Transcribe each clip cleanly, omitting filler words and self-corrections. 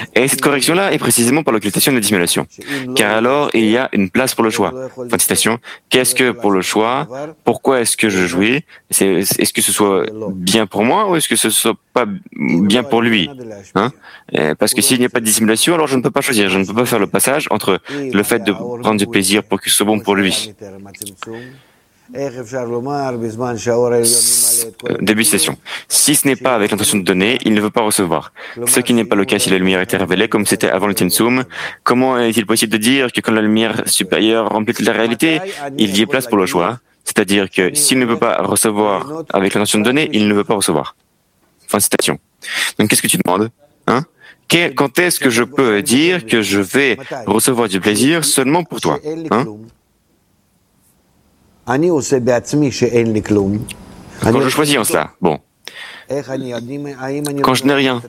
Et cette correction-là est précisément par l'occultation de la dissimulation. Car alors, il y a une place pour le choix. Fin de citation. Qu'est-ce que pour le choix? Pourquoi est-ce que je jouis? Est-ce que ce soit bien pour moi ou est-ce que ce soit pas bien pour lui? Hein? Parce que s'il n'y a pas de dissimulation, alors je ne peux pas choisir. Je ne peux pas faire le passage entre le fait de prendre du plaisir pour que ce soit bon pour lui. Début de citation. Si ce n'est pas avec l'intention de donner, il ne veut pas recevoir. Ce qui n'est pas le cas si la lumière était révélée comme c'était avant le Tinsum. Comment est-il possible de dire que quand la lumière supérieure remplit toute la réalité, il y ait place pour le choix? C'est-à-dire que s'il ne peut pas recevoir avec l'intention de donner, il ne veut pas recevoir. Fin de citation. Donc qu'est-ce que tu demandes? Hein? Quand est-ce que je peux dire que je vais recevoir du plaisir seulement pour toi? Hein? Quand je choisis en cela, bon. Quand je n'ai rien,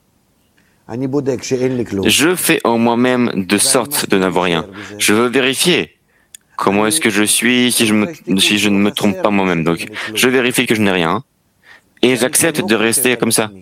je fais en moi-même de sorte de n'avoir rien. Je veux vérifier comment est-ce que je suis si je ne me trompe pas moi-même. Donc, je vérifie que je n'ai rien et j'accepte de rester comme ça.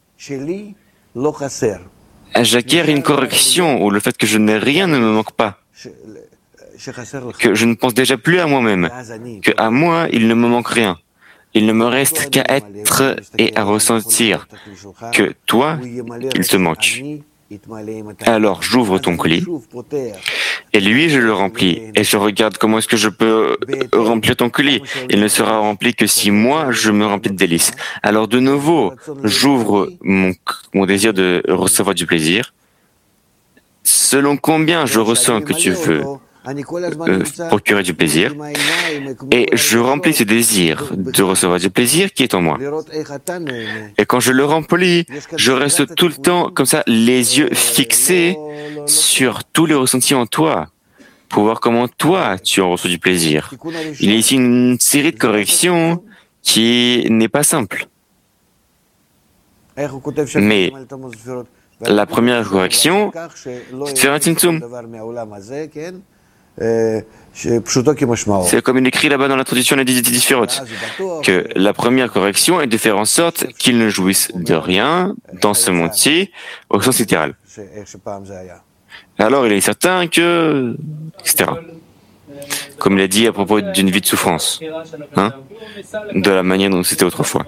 J'acquiers une correction où le fait que je n'ai rien ne me manque pas. Que je ne pense déjà plus à moi-même, que à moi, il ne me manque rien. Il ne me reste qu'à être et à ressentir que toi, il te manque. Alors j'ouvre ton colis, et lui, je le remplis, et je regarde comment est-ce que je peux remplir ton colis. Il ne sera rempli que si moi, je me remplis de délices. Alors de nouveau, j'ouvre mon désir de recevoir du plaisir. Selon combien je ressens que tu veux procurer du plaisir, et je remplis ce désir de recevoir du plaisir qui est en moi. Et quand je le remplis, je reste tout le temps comme ça, les yeux fixés sur tous les ressentis en toi, pour voir comment toi tu en reçois du plaisir. Il y a ici une série de corrections qui n'est pas simple. Mais la première correction, c'est de faire un Tzimtzum. C'est comme il écrit là-bas dans l'introduction à la Dizit que la première correction est de faire en sorte qu'il ne jouisse de rien dans ce monde-ci au sens littéral. Alors il est certain que, etc. Comme il a dit à propos d'une vie de souffrance, hein, de la manière dont c'était autrefois.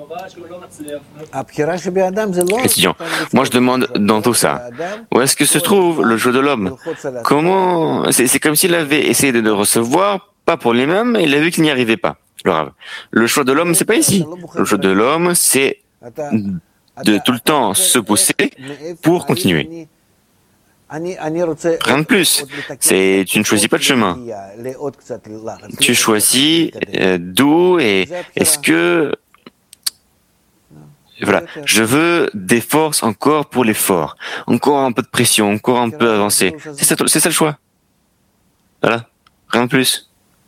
Étudiant, moi je demande dans tout ça, où est-ce que se trouve le choix de l'homme? Comment? C'est comme s'il avait essayé de le recevoir, pas pour lui-même, et il a vu qu'il n'y arrivait pas. Le choix de l'homme, c'est pas ici. Le choix de l'homme, c'est de tout le temps se pousser pour continuer. Rien de plus. Tu ne choisis pas de chemin. Tu choisis d'où et est-ce que... Voilà, je veux des forces encore pour l'effort, encore un peu de pression, encore un peu avancé. C'est ça le choix. Voilà, rien de plus.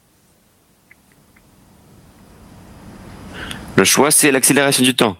Le choix, c'est l'accélération du temps.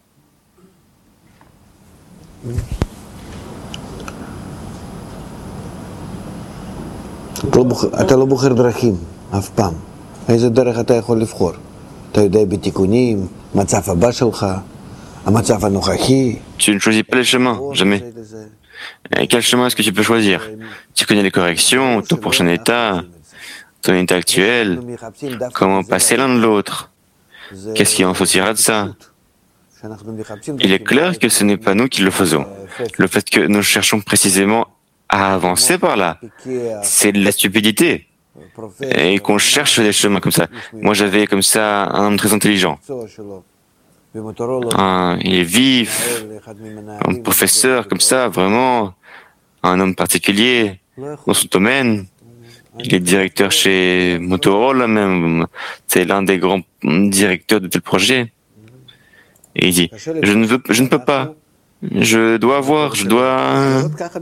אתה לא בוחר דרכים, אף פעם. איזה דרך אתה יכול לבחור? אתה יודע בתיקונים, מצב הבא שלך, המצב הנוכחי. Tu ne choisis pas les chemins, jamais. Et quel chemin est-ce que tu peux choisir? Tu connais les corrections, ton prochain état, ton état actuel, comment passer l'un de l'autre. Qu'est-ce qui en sortira de ça? Il est clair que ce n'est pas nous qui le faisons. Le fait que nous cherchons précisément à avancer par là, c'est de la stupidité. Et qu'on cherche des chemins comme ça. Moi, j'avais comme ça un homme très intelligent. Il est vif, un professeur comme ça, vraiment, un homme particulier dans son domaine. Il est directeur chez Motorola même. C'est l'un des grands directeurs de tel projet. Et il dit, je ne peux pas. Je dois avoir, je dois...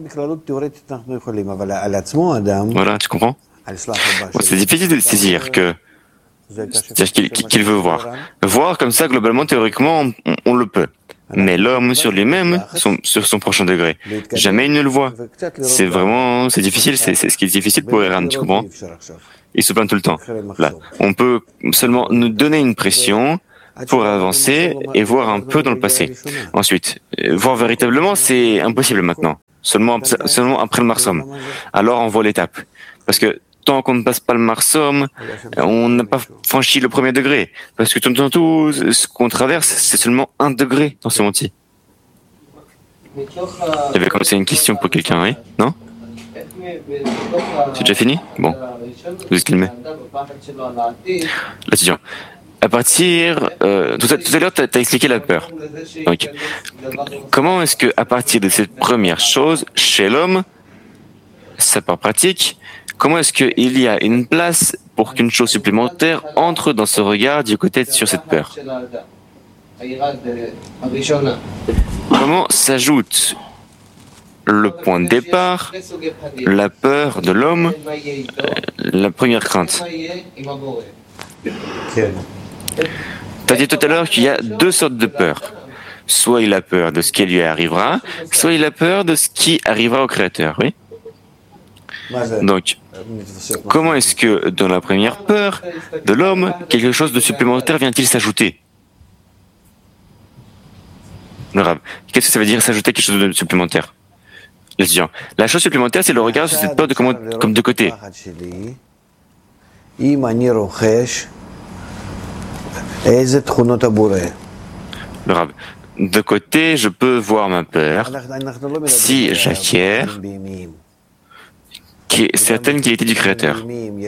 Voilà, tu comprends? Bon, c'est difficile de saisir c'est-à-dire qu'il veut voir. Voir comme ça, globalement, théoriquement, on le peut. Mais l'homme sur lui-même, sur son prochain degré, jamais il ne le voit. C'est difficile, c'est ce qui est difficile pour Eran, tu comprends? Il se plaint tout le temps. Là, on peut seulement nous donner une pression pour avancer et voir un peu dans le passé. Ensuite, voir véritablement, c'est impossible maintenant. Seulement après le Marsom. Alors on voit l'étape. Parce que tant qu'on ne passe pas le Marsom, on n'a pas franchi le premier degré. Parce que tout ce qu'on traverse, c'est seulement 1 degré dans ce monde-ci. Il y avait comme ça une question pour quelqu'un, oui? Non? C'est déjà fini? Bon. Vous êtes calmé. L'étudiant. À partir... tout à l'heure, tu as expliqué la peur. Donc, comment est-ce que, à partir de cette première chose, chez l'homme, sa part pratique, comment est-ce qu'il y a une place pour qu'une chose supplémentaire entre dans ce regard du côté sur cette peur? Comment s'ajoute le point de départ, la peur de l'homme, la première crainte? Tu as dit tout à l'heure qu'il y a 2 sortes de peur. Soit il a peur de ce qui lui arrivera, soit il a peur de ce qui arrivera au Créateur, oui? Donc, comment est-ce que dans la première peur de l'homme, quelque chose de supplémentaire vient-il s'ajouter? Le Rav, qu'est-ce que ça veut dire s'ajouter quelque chose de supplémentaire? L'étudiant, la chose supplémentaire, c'est le regard sur cette peur comme de côté. Le Rav, de côté, je peux voir ma peur si j'acquiers certaines qualités du Créateur.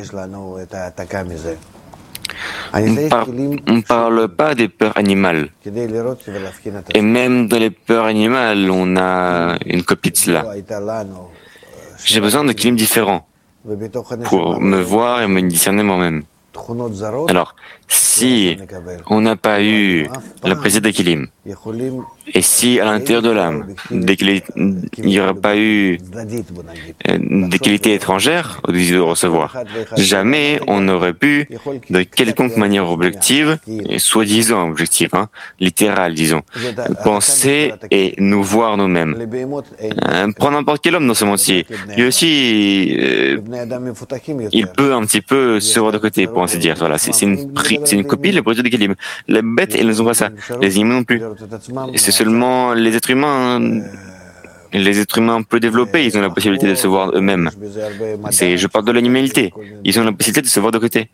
On ne parle pas des peurs animales. Et même dans les peurs animales, on a une copie de cela. J'ai besoin de kilim différents pour me voir et me discerner moi-même. Alors, si on n'a pas eu la présence des kilim, et si à l'intérieur de l'âme, il n'y aura pas eu des qualités étrangères au désir de recevoir, jamais on n'aurait pu, de quelconque manière objective, et soi-disant objective, littérale, disons, penser et nous voir nous-mêmes. Prends n'importe quel homme dans ce monde-ci, lui aussi, il peut un petit peu se voir de côté, pour ainsi dire. Voilà, c'est une copie de la présence des kilim. Les bêtes, elles n'ont pas ça. Les animaux non plus. C'est seulement les êtres humains. Les êtres humains peu développés, ils ont la possibilité de se voir eux-mêmes. Je parle de l'animalité. Ils ont la possibilité de se voir de côté.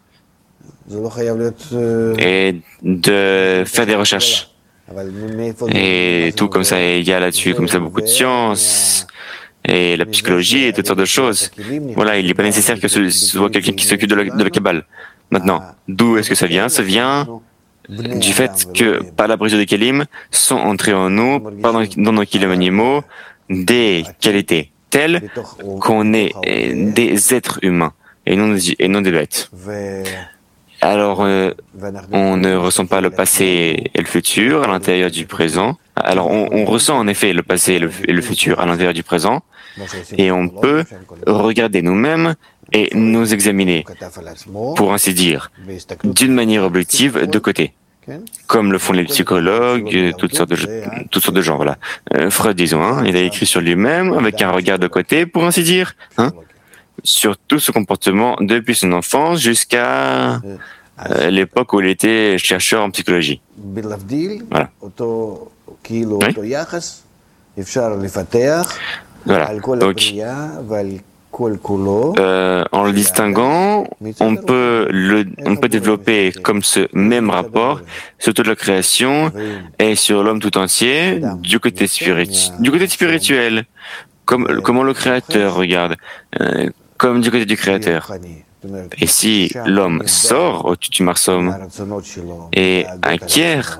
Et de faire des recherches. Et tout comme ça, il y a là-dessus, comme ça, beaucoup de sciences. Et la psychologie et toutes sortes de choses. Voilà, il n'est pas nécessaire que ce soit quelqu'un qui s'occupe de la Kabbale. Maintenant, d'où est-ce que ça vient? Ça vient du fait que, par la brise des Kélim, sont entrés en nous, dans nos kilim animaux, des qualités telles qu'on est des êtres humains et non des bêtes. Alors, on ne ressent pas le passé et le futur à l'intérieur du présent. Alors, on ressent en effet le passé et le futur à l'intérieur du présent, et on peut regarder nous-mêmes et nous examiner, pour ainsi dire, d'une manière objective de côté, comme le font les psychologues, toutes sortes de gens. Voilà. Freud, disons, il a écrit sur lui-même avec un regard de côté, pour ainsi dire, sur tout ce comportement depuis son enfance jusqu'à l'époque où il était chercheur en psychologie. Voilà. Oui. Voilà. Donc, en le distinguant, on peut développer comme ce même rapport sur toute la création et sur l'homme tout entier du côté spirituel, comment le Créateur regarde, comme du côté du Créateur. Et si l'homme sort au Tutumarsom et acquiert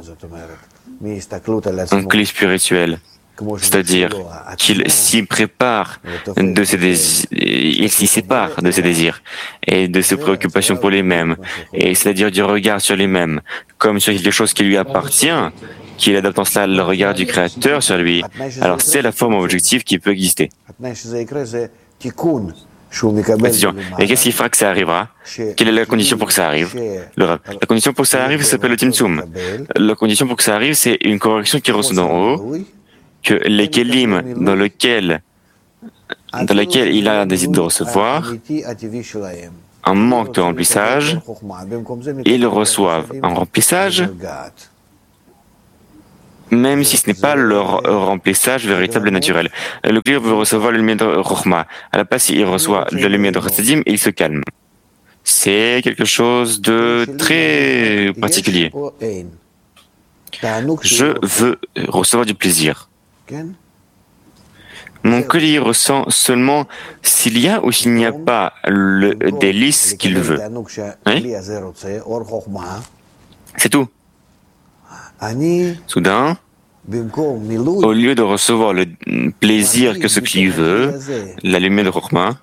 un clé spirituel, c'est-à-dire qu'il s'y prépare de ses désirs, il s'y sépare de ses désirs et de ses préoccupations pour lui-même, et c'est-à-dire du regard sur lui-même, comme sur quelque chose qui lui appartient, qu'il adapte en cela le regard du Créateur sur lui, alors c'est la forme objective qui peut exister. Et qu'est-ce qui fera que ça arrivera? Quelle est la condition pour que ça arrive? La condition pour que ça arrive s'appelle le Timtsum. La condition pour que ça arrive, c'est une correction qui ressort d'en haut, que les kelim dans laquelle il a un désir de recevoir, un manque de remplissage, ils reçoivent un remplissage, même si ce n'est pas leur remplissage véritable et naturel. Le cli veut recevoir la lumière de Chokhmah. À la place, il reçoit la lumière de Chassadim et il se calme. C'est quelque chose de très particulier. Je veux recevoir du plaisir. Mon collier ressent seulement s'il y a ou s'il n'y a pas le délice qu'il veut. Oui? C'est tout. Soudain, au lieu de recevoir le plaisir que ce qu'il veut, la lumière de Chokhmah,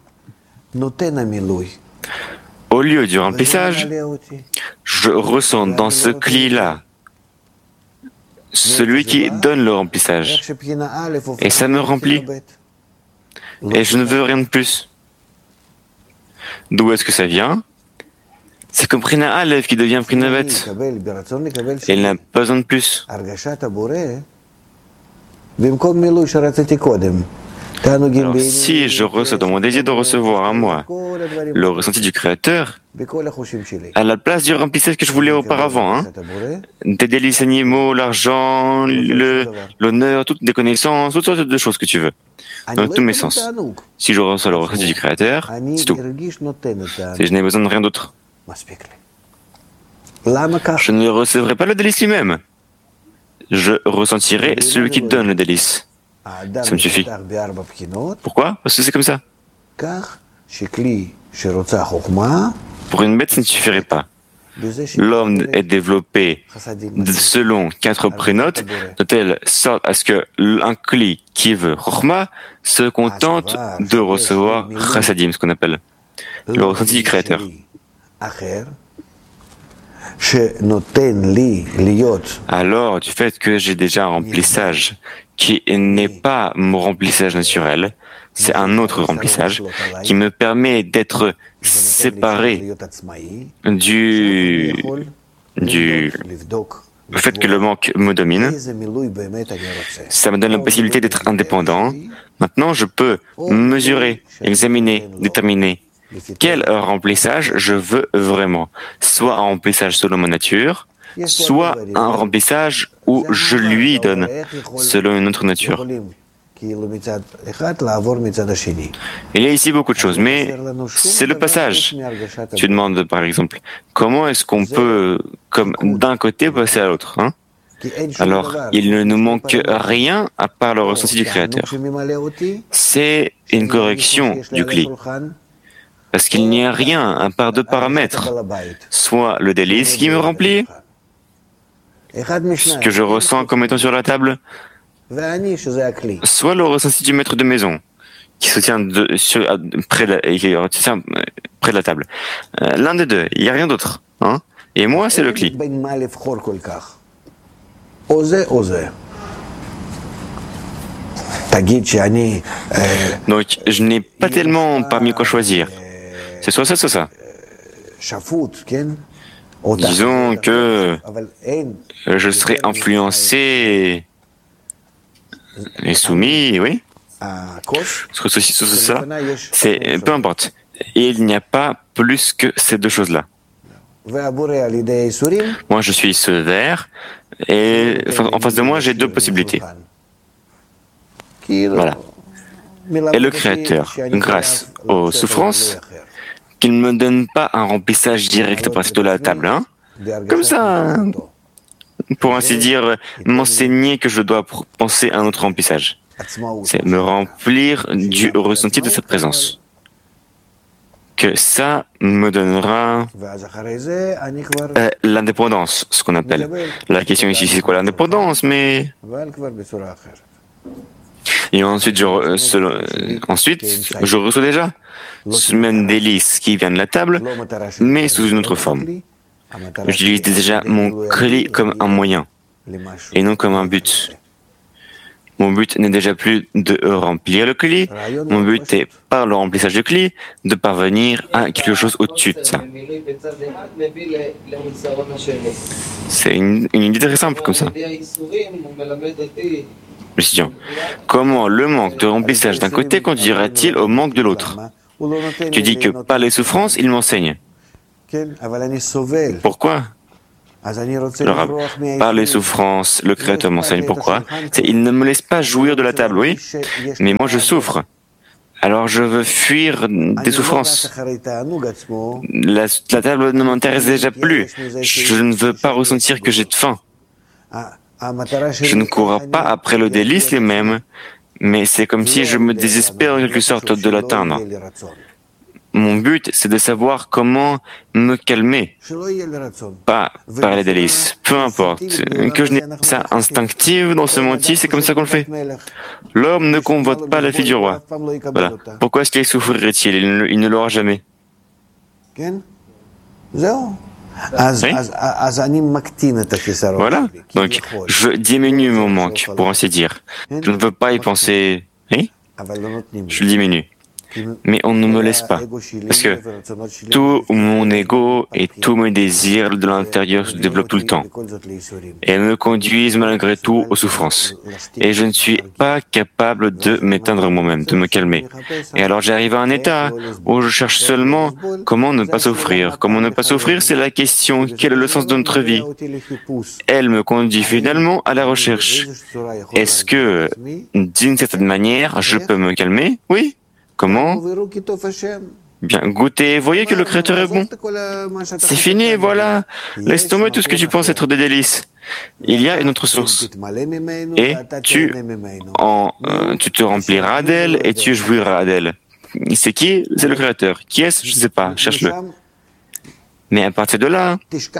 au lieu du remplissage, je ressens dans ce cli-là celui qui donne le remplissage. Et ça me remplit. Et je ne veux rien de plus. D'où est-ce que ça vient? C'est comme Prina Aleph qui devient Prina Bet. Elle n'a pas besoin de plus. Alors, si je reçois dans mon désir de recevoir à moi le ressenti du Créateur, à la place du remplissage que je voulais auparavant, des délices animaux, l'argent, l'honneur, toutes des connaissances, toutes sortes de choses que tu veux, dans tous mes sens. Si je reçois le ressenti du Créateur, c'est tout. Je n'ai besoin de rien d'autre. Je ne recevrai pas le délice lui-même. Je ressentirai celui qui donne le délice. Ça me suffit. Pourquoi? Parce que c'est comme ça. Pour une bête, ça ne suffirait pas. L'homme est développé selon 4 prénotes, de telle sorte à ce qu'un cli qui veut Chokhmah se contente de recevoir Chassadim, ce qu'on appelle le ressenti du Créateur. Alors, du fait que j'ai déjà un remplissage qui n'est pas mon remplissage naturel, c'est un autre remplissage qui me permet d'être séparé du fait que le manque me domine. Ça me donne la possibilité d'être indépendant. Maintenant, je peux mesurer, examiner, déterminer quel remplissage je veux vraiment. Soit un remplissage selon ma nature, soit un remplissage où je lui donne selon une autre nature. Il y a ici beaucoup de choses, mais c'est le passage. Tu demandes par exemple, comment est-ce qu'on peut, comme d'un côté, passer à l'autre, Alors, il ne nous manque rien à part le ressenti du Créateur. C'est une correction du cli. Parce qu'il n'y a rien à part 2 paramètres, soit le délice qui me remplit, ce que je ressens comme étant sur la table, soit le ressenti du maître de maison, qui se tient près de la table. L'un des deux, il n'y a rien d'autre. Et moi, c'est le cli. Donc, je n'ai pas tellement parmi quoi choisir. C'est soit ça, soit ça. Disons que je serai influencé et soumis, oui. Soit ceci, soit ça. C'est peu importe. Il n'y a pas plus que ces 2 choses-là. Moi, je suis ce verre, et en face de moi, j'ai 2 possibilités. Voilà. Et le Créateur, grâce aux souffrances, qu'il ne me donne pas un remplissage direct à partir de la table, comme ça, pour ainsi dire, m'enseigner que je dois penser à un autre remplissage. C'est me remplir du ressenti de sa présence. Que ça me donnera l'indépendance, ce qu'on appelle. La question ici, c'est quoi l'indépendance, mais... Et ensuite, je reçois déjà ce même délice qui vient de la table, mais sous une autre forme. J'utilise déjà mon cli comme un moyen, et non comme un but. Mon but n'est déjà plus de remplir le cli, mon but est, par le remplissage du cli, de parvenir à quelque chose au-dessus de ça. C'est une idée très simple comme ça. Question. Comment le manque de remplissage d'un côté conduira-t-il au manque de l'autre? Tu dis que par les souffrances, il m'enseigne. Pourquoi? Alors, par les souffrances, le Créateur m'enseigne. Pourquoi? Il ne me laisse pas jouir de la table, oui, mais moi je souffre. Alors je veux fuir des souffrances. La table ne m'intéresse déjà plus. Je ne veux pas ressentir que j'ai faim. Je ne cours pas après le délice les mêmes, mais c'est comme si je me désespère en quelque sorte de l'atteindre. Mon but, c'est de savoir comment me calmer, pas par les délices, peu importe. Que je n'ai pas ça instinctif dans ce monde-ci, c'est comme ça qu'on le fait. L'homme ne convoite pas la fille du roi. Voilà. Pourquoi est-ce qu'il souffrirait-il? Il ne l'aura jamais. Oui. Voilà. Donc, je diminue mon manque, pour ainsi dire. Je ne veux pas y penser. Oui? Je le diminue. Mais on ne me laisse pas, parce que tout mon ego et tous mes désirs de l'intérieur se développent tout le temps et me conduisent malgré tout aux souffrances. Et je ne suis pas capable de m'éteindre moi-même, de me calmer. Et alors j'arrive à un état où je cherche seulement comment ne pas souffrir. Comment ne pas souffrir, c'est la question. Quel est le sens de notre vie? Elle me conduit finalement à la recherche. Est-ce que, d'une certaine manière, je peux me calmer? Oui. Comment? Bien, goûtez, voyez que le Créateur est bon. C'est fini, voilà. Laisse tomber tout ce que tu penses être des délices. Il y a une autre source. Et tu te rempliras d'elle et tu jouiras d'elle. C'est qui? C'est le Créateur. Qui est-ce? Je ne sais pas, cherche-le. Mais à partir de là,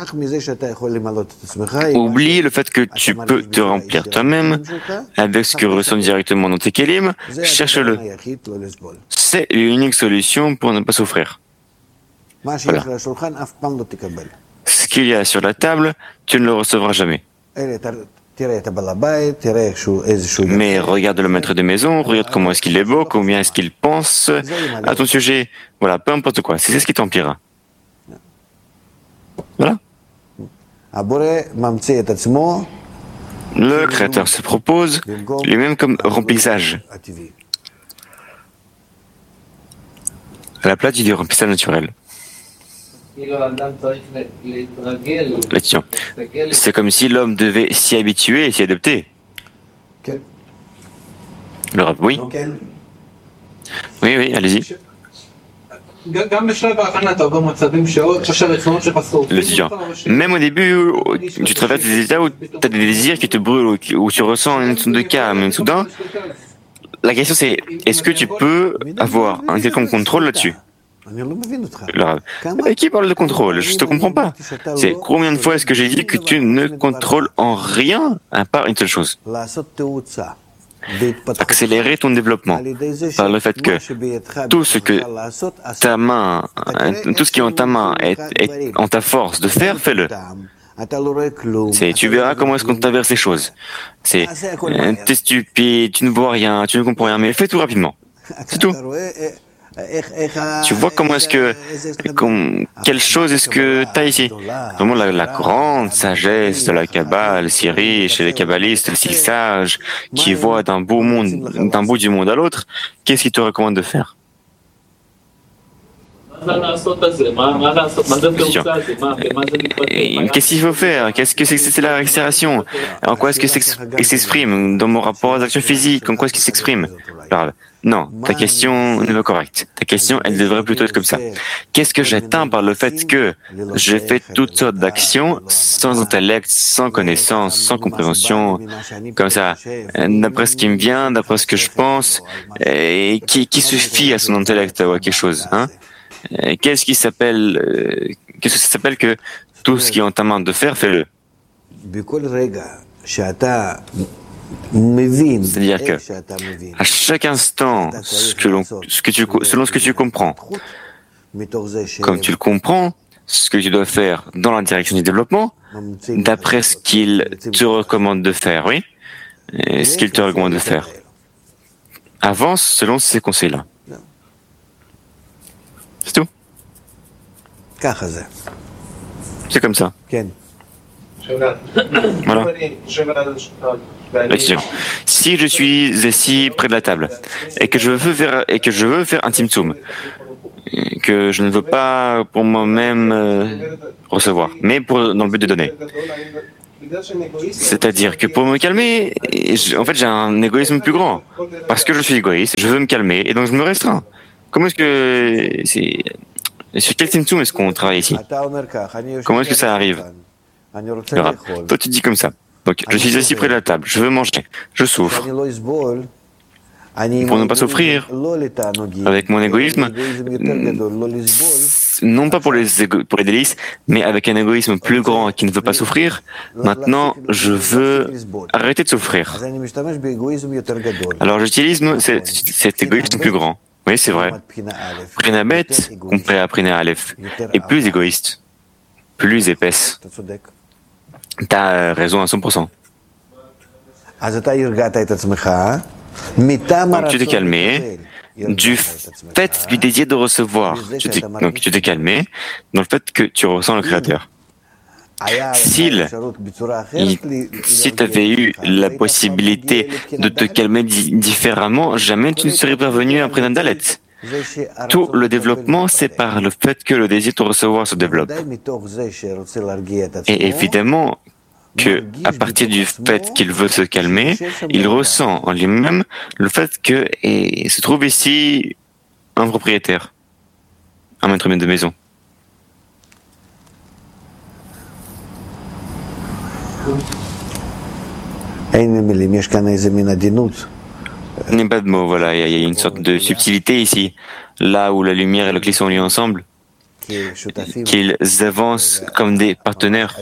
oublie le fait que tu peux te remplir toi-même avec ce que ressent directement dans tes kélim, cherche-le. C'est l'unique solution pour ne pas souffrir. Voilà. Ce qu'il y a sur la table, tu ne le recevras jamais. Mais regarde le maître de maison, regarde comment est-ce qu'il est beau, combien est-ce qu'il pense à ton sujet. Voilà, peu importe quoi, c'est ce qui t'emplira. Voilà. Le Créateur se propose lui-même comme remplissage. À la place du remplissage naturel. C'est comme si l'homme devait s'y habituer et s'y adapter. Oui. Oui, allez-y. L'étudiant. Même au début, tu traverses des états où tu as des désirs qui te brûlent, où tu ressens une sorte de calme, une soudain. La question c'est, est-ce que tu peux avoir un quelconque contrôle là-dessus? Et qui parle de contrôle? Je ne te comprends pas. C'est combien de fois est-ce que j'ai dit que tu ne contrôles en rien à part une seule chose? Accélérer ton développement par le fait que tout ce que ta main, tout ce qui est en ta main est en ta force de faire, fais-le. Tu verras comment est-ce qu'on t'inverse les choses. T'es stupide, tu ne vois rien, tu ne comprends rien, mais fais tout rapidement. C'est tout. Tu vois comment est-ce que, quelle chose est-ce que tu as ici? Vraiment la grande sagesse de la Kabbale, si riche, et les kabbalistes si sages, qui voient d'un bout du monde à l'autre, qu'est-ce qu'ils te recommandent de faire? Qu'est-ce qu'il faut faire? Qu'est-ce que c'est la récréation? En quoi est-ce que s'exprime? Dans mon rapport aux actions physiques, en quoi est-ce qu'il s'exprime? Non, ta question n'est pas correcte. Ta question, elle devrait plutôt être comme ça. Qu'est-ce que j'atteins par le fait que j'ai fait toutes sortes d'actions sans intellect, sans connaissance, sans compréhension, comme ça, d'après ce qui me vient, d'après ce que je pense, et qui suffit à son intellect ou à quelque chose, hein? Qu'est-ce que ça s'appelle que tout ce qui est en ta main de faire, fais-le. C'est-à-dire que à chaque instant, selon ce que tu comprends, comme tu le comprends, ce que tu dois faire dans la direction du développement, d'après ce qu'il te recommande de faire, oui, et ce qu'il te recommande de faire. Avance selon ces conseils-là. C'est tout. C'est comme ça. Voilà. Si je suis assis près de la table et que je veux faire un timtsum, que je ne veux pas pour moi-même recevoir, mais dans le but de donner. C'est-à-dire que pour me calmer, en fait, j'ai un égoïsme plus grand. Parce que je suis égoïste, je veux me calmer, et donc je me restreins. Comment est-ce que... Sur quel symptôme est-ce qu'on travaille ici? Comment est-ce que ça arrive? Le Rav. Toi, tu dis comme ça. Donc, je suis assis près de la table, je veux manger, je souffre. Pour ne pas souffrir, avec mon égoïsme, non pas pour les délices, mais avec un égoïsme plus grand qui ne veut pas souffrir, maintenant je veux arrêter de souffrir. Alors j'utilise cet égoïsme plus grand. Oui, c'est vrai. Prina Bet, comparé à Prina Aleph, est plus égoïste, plus épaisse. T'as raison à 100%. Donc tu t'es calmé du fait du désir de recevoir. Donc tu t'es calmé dans le fait que tu ressens le Créateur. Si tu avais eu la possibilité de te calmer différemment, jamais tu ne serais parvenu à Prenat Dalet. Tout le développement, c'est par le fait que le désir de recevoir se développe. Et évidemment que, à partir du fait qu'il veut se calmer, il ressent en lui-même le fait que se trouve ici un propriétaire, un maître de maison. Il n'y a pas de mots, voilà, il y a une sorte de subtilité ici, là où la lumière et le clé sont liés ensemble, qu'ils avancent comme des partenaires,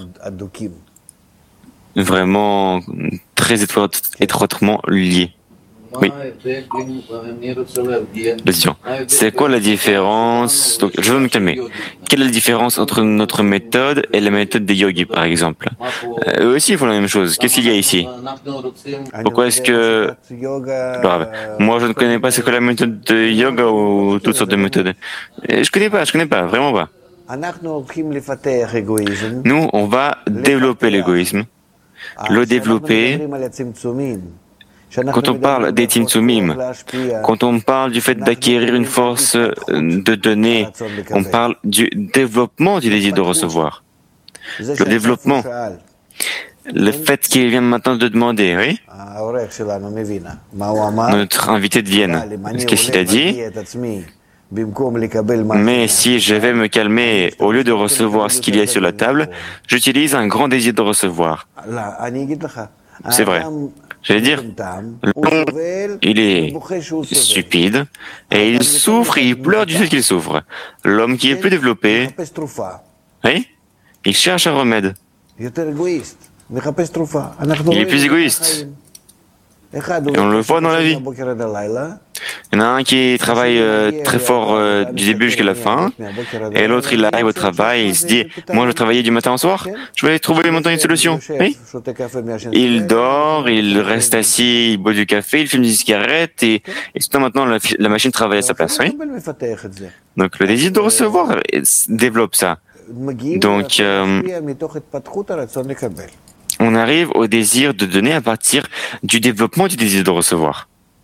vraiment très étroitement liés. Oui. C'est quoi la différence? Donc, je veux me calmer. Quelle est la différence entre notre méthode et la méthode des yogis, par exemple? Eux aussi, ils font la même chose. Qu'est-ce qu'il y a ici? Pourquoi est-ce que... Moi, je ne connais pas c'est quoi la méthode de yoga ou toutes sortes de méthodes. Je connais pas, vraiment pas. Nous, on va développer l'égoïsme. Le développer. Quand on parle des Tzimtzumim, quand on parle du fait d'acquérir une force de donner, on parle du développement du désir de recevoir. Le développement. Le fait qu'il vient maintenant de demander, oui? Notre invité de Vienne, qu'est-ce qu'il a dit? Mais si je vais me calmer, au lieu de recevoir ce qu'il y a sur la table, j'utilise un grand désir de recevoir. C'est vrai. J'allais dire, l'homme, il est stupide, et il souffre et il pleure du fait qu'il souffre. L'homme qui est plus développé, oui, il cherche un remède. Il est plus égoïste. Et on le voit dans la vie. Il y en a un qui travaille très fort du début jusqu'à la fin, et l'autre il arrive au travail et il se dit « Moi je vais travailler du matin au soir, je vais trouver maintenant une solution. » Oui. Il dort, il reste assis, il boit du café, il fume des cigarettes et tout maintenant la machine travaille à sa place. Oui. Donc le désir de recevoir développe ça. Donc on arrive au désir de donner à partir du développement du désir de recevoir.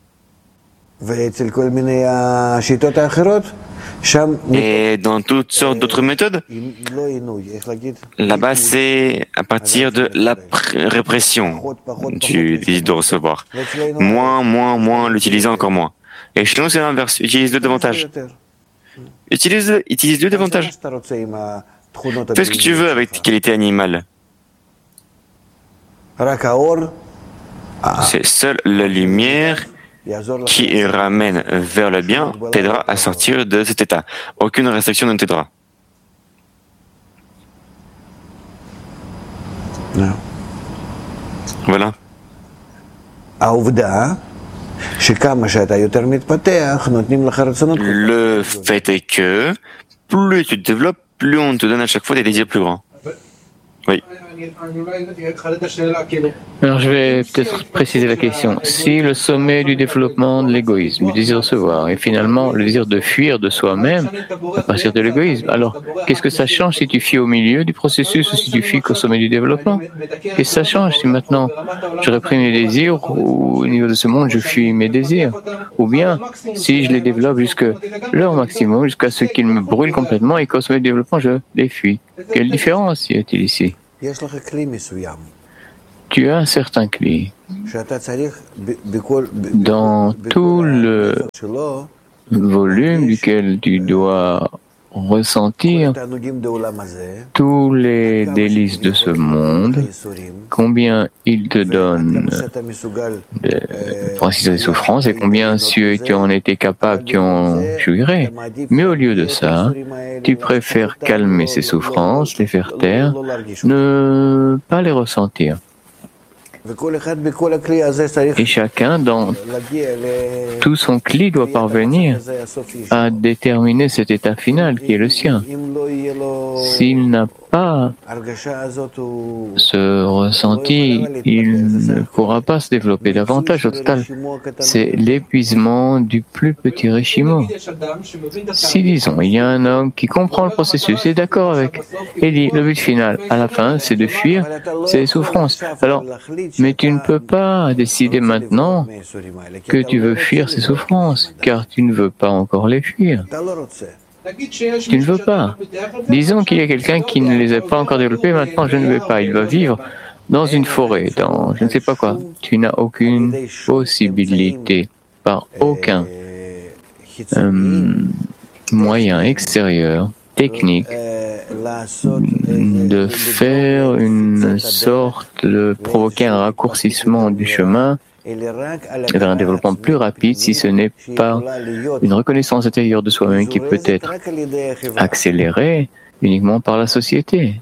Et dans toutes sortes d'autres méthodes, là-bas c'est à partir de la répression du désir de recevoir. Moins, l'utiliser encore moins. Et chez nous c'est l'inverse, utilise-le davantage. Utilise-le davantage. Fais ce que tu veux avec tes qualités animales. C'est seule la lumière qui ramène vers le bien t'aidera à sortir de cet état. Aucune restriction ne t'aidera. Voilà. Le fait est que plus tu te développes, plus on te donne à chaque fois des désirs plus grands. Oui. Alors je vais peut-être préciser la question. Si le sommet du développement de l'égoïsme, du désir de recevoir, et finalement le désir de fuir de soi-même à partir de l'égoïsme, alors qu'est-ce que ça change si tu fuis au milieu du processus ou si tu fuis qu'au sommet du développement? Qu'est-ce que ça change si maintenant je réprime mes désirs ou au niveau de ce monde je fuis mes désirs? Ou bien si je les développe jusqu'à leur maximum, jusqu'à ce qu'ils me brûlent complètement et qu'au sommet du développement je les fuis? Quelle différence y a-t-il ici? Tu as un certain cli. Dans tout le volume duquel tu dois ressentir tous les délices de ce monde, combien il te donne des souffrances et combien si tu en étais capable, tu en jouirais. Mais au lieu de ça, tu préfères calmer ces souffrances, les faire taire, ne pas les ressentir. Et chacun dans tout son cli doit parvenir à déterminer cet état final qui est le sien. S'il n'a pas ce ressenti, il ne pourra pas se développer davantage. Au total, c'est l'épuisement du plus petit Rishimo. Si, disons, il y a un homme qui comprend le processus et est d'accord avec, et dit le but final, à la fin, c'est de fuir ces souffrances. Alors, mais tu ne peux pas décider maintenant que tu veux fuir ces souffrances, car tu ne veux pas encore les fuir. Tu ne veux pas. Disons qu'il y a quelqu'un qui ne les a pas encore développés, maintenant je ne vais pas. Il va vivre dans une forêt, dans je ne sais pas quoi. Tu n'as aucune possibilité, par aucun moyen extérieur, technique, de faire une sorte de provoquer un raccourcissement du chemin vers un développement plus rapide si ce n'est pas une reconnaissance intérieure de soi-même qui peut être accélérée uniquement par la société.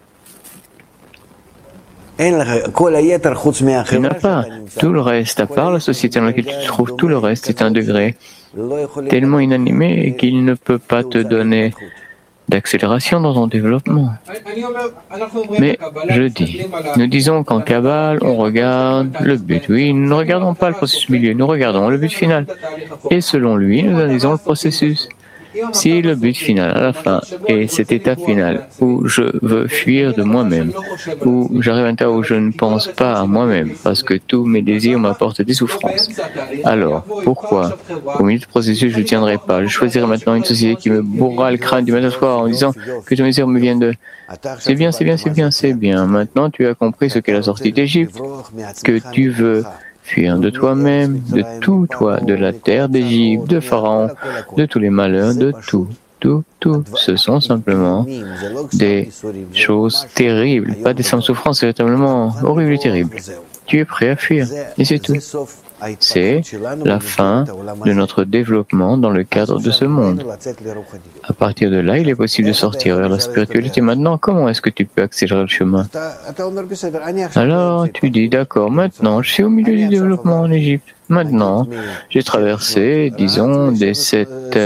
Tu n'as pas tout le reste, à part la société dans laquelle tu te trouves, tout le reste est un degré tellement inanimé qu'il ne peut pas te donner d'accélération dans ton développement. Mais je dis, nous disons qu'en Kabbale, on regarde le but. Oui, nous ne regardons pas le processus milieu, nous regardons le but final. Et selon lui, nous analysons le processus. Si le but final à la fin est cet état final où je veux fuir de moi-même, où j'arrive à un état où je ne pense pas à moi-même parce que tous mes désirs m'apportent des souffrances, alors pourquoi au milieu du processus je ne tiendrai pas? Je choisirai maintenant une société qui me bourrera le crâne du matin au soir en disant que tous mes désirs me viennent de c'est bien, c'est bien, c'est bien, c'est bien. Maintenant tu as compris ce qu'est la sortie d'Égypte, que tu veux fuir de toi-même, de tout toi, de la terre d'Égypte, de Pharaon, de tous les malheurs, de tout. Ce sont simplement des choses terribles, pas des souffrances, c'est véritablement horribles et terribles. Tu es prêt à fuir, et c'est tout. C'est la fin de notre développement dans le cadre de ce monde. À partir de là, il est possible de sortir vers la spiritualité. Maintenant, comment est-ce que tu peux accélérer le chemin? Alors, tu dis, d'accord, maintenant, je suis au milieu du développement en Égypte. Maintenant, j'ai traversé, disons, des 7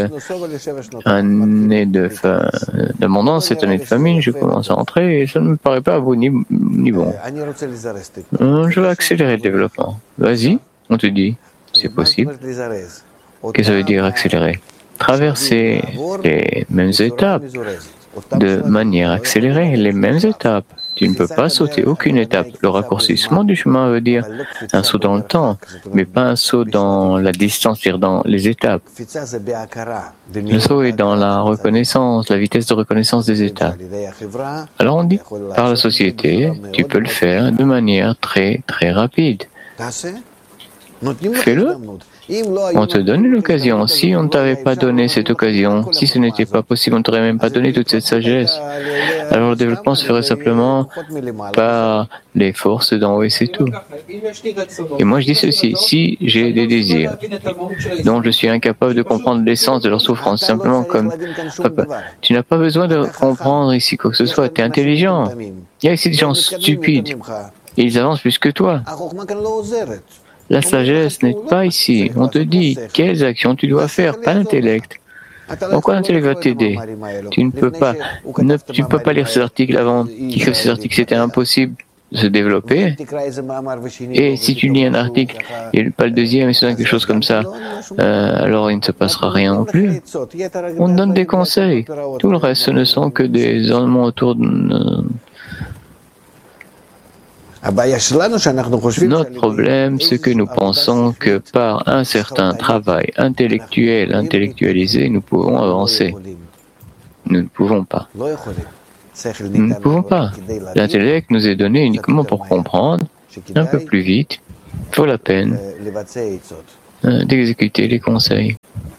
années d'abondance, 7 années de famine, je commence à entrer et ça ne me paraît pas bon ni bon. Je vais accélérer le développement. Vas-y. On te dit, c'est possible. Qu'est-ce que ça veut dire accélérer? Traverser les mêmes étapes de manière accélérée, les mêmes étapes. Tu ne peux pas sauter aucune étape. Le raccourcissement du chemin veut dire un saut dans le temps, mais pas un saut dans la distance, c'est-à-dire dans les étapes. Le saut est dans la reconnaissance, la vitesse de reconnaissance des étapes. Alors on dit, par la société, tu peux le faire de manière très, très rapide. Fais-le. On te donne une occasion. Si on ne t'avait pas donné cette occasion, si ce n'était pas possible, on ne t'aurait même pas donné toute cette sagesse. Alors le développement se ferait simplement par les forces d'en haut et c'est tout. Et moi je dis ceci, si j'ai des désirs dont je suis incapable de comprendre l'essence de leur souffrance, simplement comme papa, tu n'as pas besoin de comprendre ici quoi que ce soit, tu es intelligent. Il y a ici des gens stupides et ils avancent plus que toi. La sagesse n'est pas ici. On te dit quelles actions tu dois faire, pas l'intellect. Pourquoi l'intellect va t'aider? Tu ne peux pas, tu peux pas lire ces articles avant qu'écrire ces articles, c'était impossible de se développer. Et si tu lis un article et pas le deuxième, et c'est quelque chose comme ça, alors il ne se passera rien non plus. On te donne des conseils. Tout le reste, ce ne sont que des ornements autour de... Notre problème, c'est que nous pensons que par un certain travail intellectuel, intellectualisé, nous pouvons avancer. Nous ne pouvons pas. Nous ne pouvons pas. L'intellect nous est donné uniquement pour comprendre un peu plus vite. Il faut la peine d'exécuter les conseils.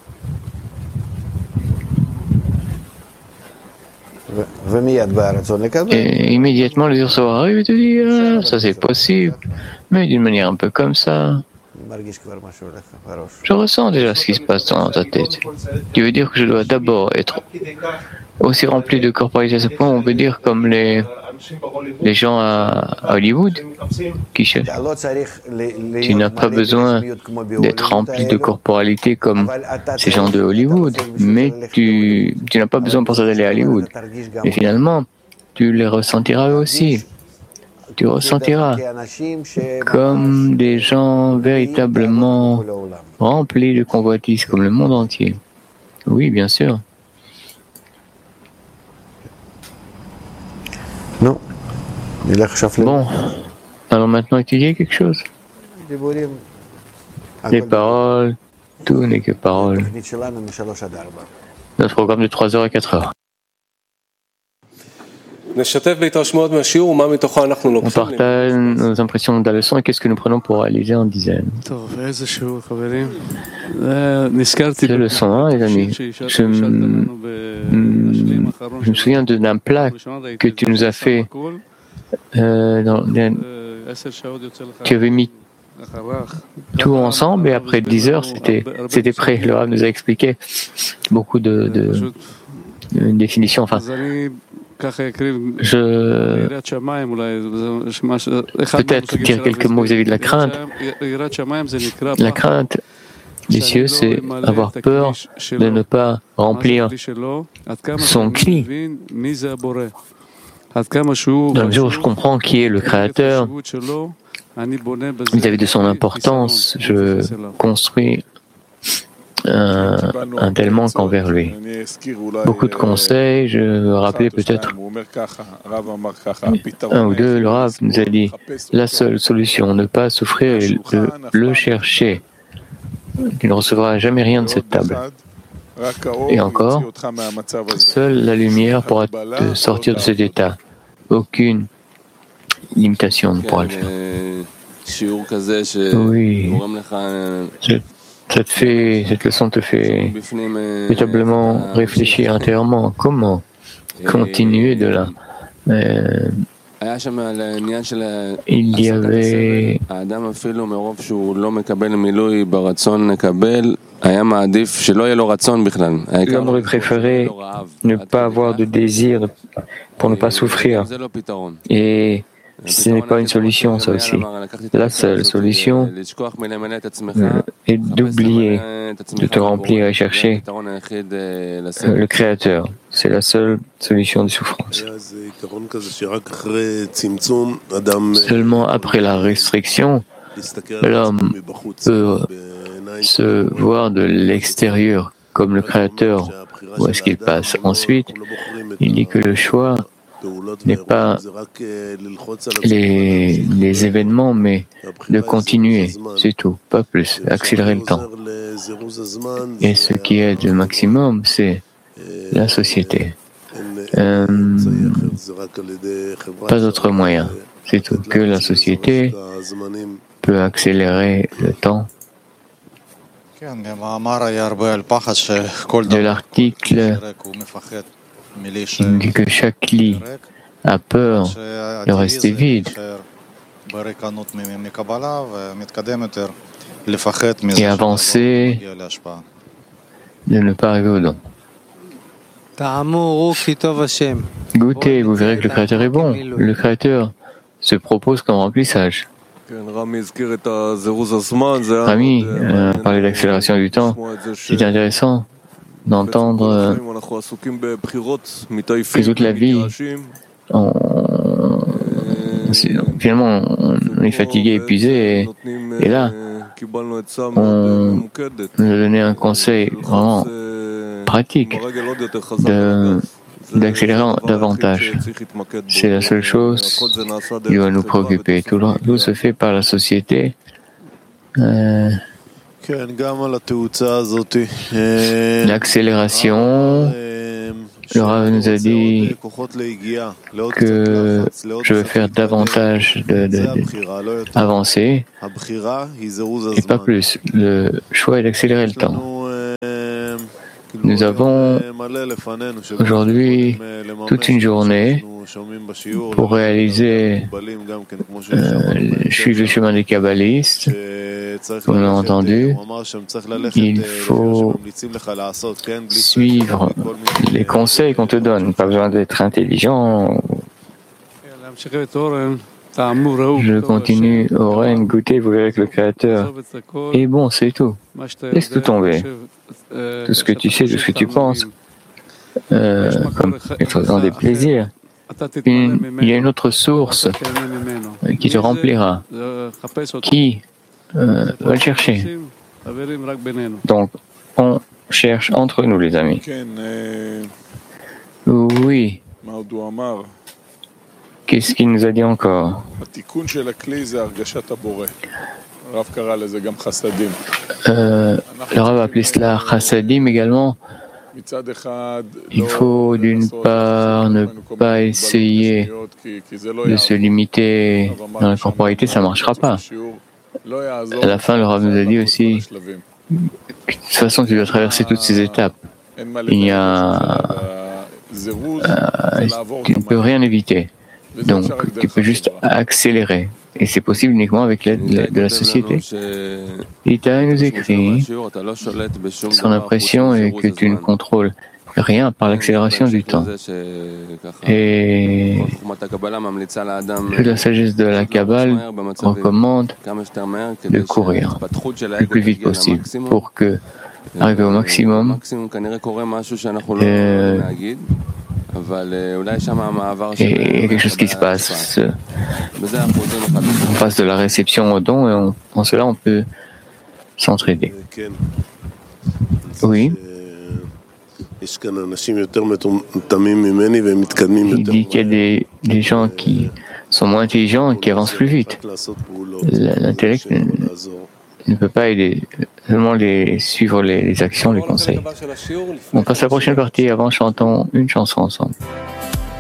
Et immédiatement, le recevoir arrive et te dit ça c'est possible, mais d'une manière un peu comme ça. Je ressens déjà ce qui se passe dans ta tête. Tu veux dire que je dois d'abord être aussi rempli de corporalité à ce point, on peut dire comme les gens à Hollywood qui cherchent. Tu n'as pas besoin d'être rempli de corporalité comme ces gens de Hollywood, mais tu n'as pas besoin pour ça d'aller à Hollywood. Et finalement, tu les ressentiras aussi. Tu ressentiras comme des gens véritablement remplis de convoitises, comme le monde entier. Oui, bien sûr. Non. Bon, allons maintenant étudier quelque chose. Les paroles, tout n'est que paroles. Notre programme de 3h à 4h. On partage nos impressions de la leçon et qu'est-ce que nous prenons pour réaliser en dizaines. C'est leçon 1, les amis. Je me souviens d'un plat que tu nous as fait. Tu avais mis tout ensemble et après 10 heures, c'était prêt. Le Rav nous a expliqué beaucoup de définitions. Enfin, peut-être dire quelques mots vis-à-vis de la crainte. La crainte des cieux, c'est avoir peur de ne pas remplir son cri. Dans la mesure où je comprends qui est le Créateur, vis-à-vis de son importance, je construis un tel manque envers lui. Beaucoup de conseils, je me rappelais peut-être un ou deux, le Rav nous a dit la seule solution, ne pas souffrir et le chercher. Tu ne recevras jamais rien de cette table. Et encore, seule la lumière pourra te sortir de cet état. Aucune limitation ne pourra le faire. Oui. Cette leçon te fait véritablement réfléchir intérieurement. Comment continuer de là? Il y avait l'homme aurait préféré ne pas avoir de désir pour ne pas souffrir. Et ce n'est pas une solution, ça aussi. La seule solution est d'oublier, de te remplir et chercher le Créateur. C'est la seule solution de souffrance. Seulement après la restriction, l'homme peut se voir de l'extérieur comme le Créateur. Où est-ce qu'il passe? Ensuite, il dit que le choix n'est pas les événements, mais de continuer, c'est tout, pas plus, accélérer le temps. Et ce qui est le maximum, c'est la société. Pas d'autre moyen, c'est tout, que la société peut accélérer le temps. De l'article, il dit que chaque lit a peur de rester vide et avancer, de ne pas arriver au don. Goûtez, vous verrez que le Créateur est bon. Le Créateur se propose comme remplissage. Rami, a parlé d'accélération du temps. C'est intéressant. d'entendre que toute la vie, finalement, on est fatigué, épuisé, et là, on nous a donné un conseil vraiment pratique d'accélérer davantage. C'est la seule chose qui va nous préoccuper. Tout se fait par la société. L'accélération, le Rav nous a dit que je veux faire davantage d'avancer et pas plus. Le choix est d'accélérer le temps. Nous avons aujourd'hui toute une journée pour réaliser suivre le chemin des kabbalistes. Comme on l'a entendu, il faut suivre les conseils qu'on te donne. Pas besoin d'être intelligent. Je continue, Oren, goûter, vous verrez avec le Créateur. Et bon, c'est tout. Laisse tout tomber. Tout ce que tu sais, tout ce que tu penses, comme faisant des plaisirs. Il y a une autre source qui te remplira. Qui va le chercher. Donc, on cherche entre nous, les amis. Oui. Qu'est-ce qu'il nous a dit encore? Le Rav a appelé cela chassadim également. Il faut d'une part ne pas essayer de se limiter dans la corporalité, ça ne marchera pas. À la fin, le Rav nous a dit aussi que de toute façon, tu dois traverser toutes ces étapes. Il y a, tu ne peux rien éviter. Donc, tu peux juste accélérer. Et c'est possible uniquement avec l'aide de la société. Ita nous écrit, son impression est que tu ne contrôles rien par l'accélération du temps. Et la sagesse de la Kabbale recommande de courir le plus vite possible pour que, arriver au maximum, et il y a quelque chose qui se passe. On passe de la réception au don et en cela on peut s'entraider. Oui. Il dit qu'il y a des gens qui sont moins intelligents et qui avancent plus vite. L'intellect ne peut pas aider, seulement suivre les actions, les conseils. On passe à la prochaine partie. Avant, chantons une chanson ensemble.